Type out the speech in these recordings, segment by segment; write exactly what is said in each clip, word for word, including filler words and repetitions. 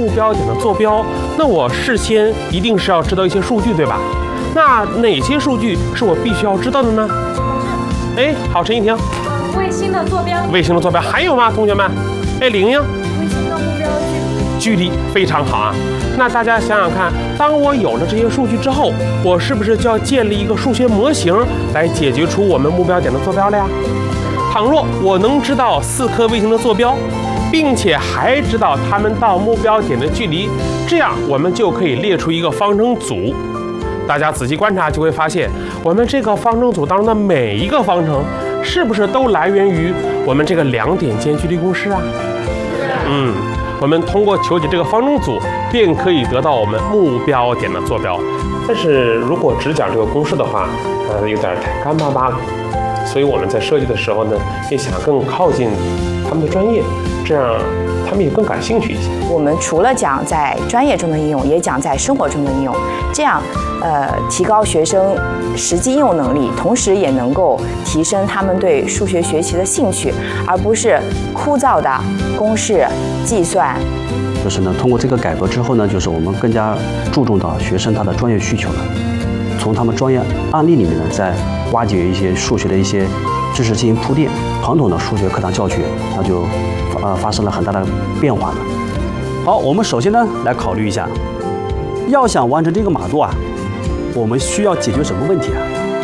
目标点的坐标，那我事先一定是要知道一些数据，对吧？那哪些数据是我必须要知道的呢？哎，好，陈一婷。 卫星的坐标。 卫星的坐标还有吗，同学们？哎，玲玲。 卫星的目标距离。 距离非常好啊。那大家想想看，当我有了这些数据之后，我是不是就要建立一个数学模型来解决出我们目标点的坐标了呀？倘若我能知道四颗卫星的坐标，并且还知道它们到目标点的距离，这样我们就可以列出一个方程组。大家仔细观察就会发现，我们这个方程组当中的每一个方程，是不是都来源于我们这个两点间距离公式啊？嗯，我们通过求解这个方程组，便可以得到我们目标点的坐标。但是如果只讲这个公式的话，呃，有点太干巴巴了。所以我们在设计的时候呢，也想更靠近他们的专业，这样他们也更感兴趣一些。 我们除了讲在专业中的应用，也讲在生活中的应用，这样呃提高学生实际应用能力，同时也能够提升他们对数学学习的兴趣，而不是枯燥的公式计算。 就是呢，通过这个改革之后呢，就是我们更加注重到学生他的专业需求了，从他们专业案例里面呢，再挖掘一些数学的一些知识进行铺垫，传统的数学课堂教学那就呃发生了很大的变化了。好，我们首先呢来考虑一下，要想完成这个码度啊，我们需要解决什么问题啊？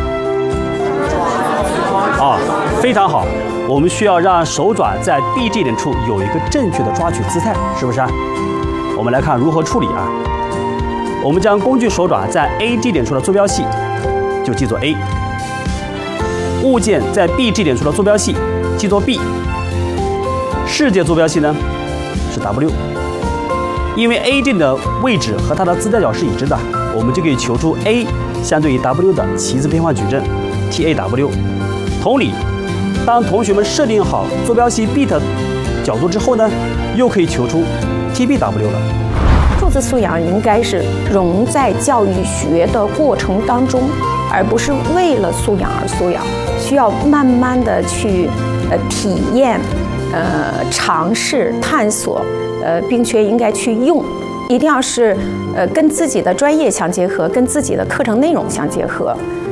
啊，非常好，我们需要让手爪在 B 这点处有一个正确的抓取姿态，是不是啊？我们来看如何处理啊。我们将工具手爪在 A 这点处的坐标系就记作 A， 物件在 B 这点处的坐标系记作 B， 世界坐标系呢是 W。因为 A 这点的位置和它的自代角是一致的，我们就可以求出 A 相对于 W 的旗子变换矩阵 T A W。同理，当同学们设定好坐标系 B 的角度之后呢，又可以求出 T B W 了。 数字素养应该是融在教育学的过程当中，而不是为了素养而素养，需要慢慢的去呃体验、呃尝试、探索，呃，并且应该去用，一定要是呃跟自己的专业相结合，跟自己的课程内容相结合。